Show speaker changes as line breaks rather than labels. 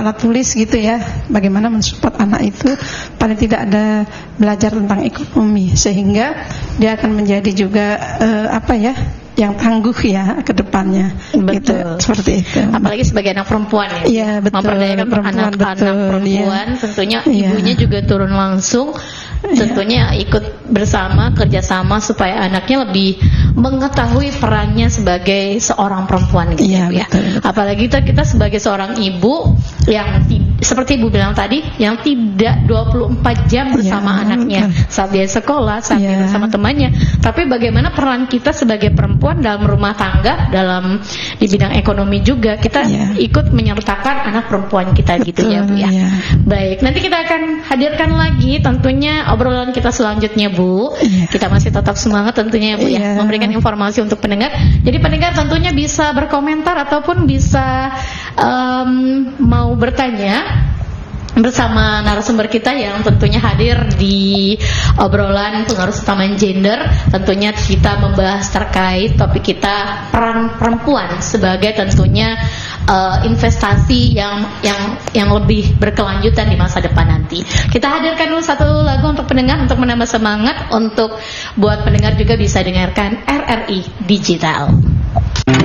alat tulis gitu ya, bagaimana mensupport anak itu paling tidak ada belajar tentang ekonomi, sehingga dia akan menjadi juga yang tangguh ya ke depannya.
Betul.
Gitu, seperti itu.
Apalagi sebagai anak perempuan ya.
Iya, betul.
Memperdayakan anak-anak perempuan,
iya.
tentunya ibunya juga turun langsung, tentunya ikut bersama, kerjasama supaya anaknya lebih mengetahui perannya sebagai seorang perempuan gitu ya.
Betul.
Apalagi kita sebagai seorang ibu yang seperti Ibu bilang tadi, yang tidak 24 jam bersama anaknya saat dia sekolah, saat dia bersama temannya, tapi bagaimana peran kita sebagai perempuan dalam rumah tangga, di bidang ekonomi juga kita ikut menyertakan anak perempuan kita. Betul, gitu ya Bu ya. Baik, nanti kita akan hadirkan lagi tentunya obrolan kita selanjutnya Bu. Kita masih tetap semangat tentunya ya Bu ya, memberikan informasi untuk pendengar. Jadi pendengar tentunya bisa berkomentar ataupun bisa mau bertanya bersama narasumber kita yang tentunya hadir di obrolan pengaruh utama gender. Tentunya kita membahas terkait topik kita, peran perempuan sebagai tentunya investasi yang lebih berkelanjutan di masa depan nanti. Kita hadirkan dulu satu lagu untuk pendengar untuk menambah semangat, untuk buat pendengar juga bisa dengarkan RRI Digital.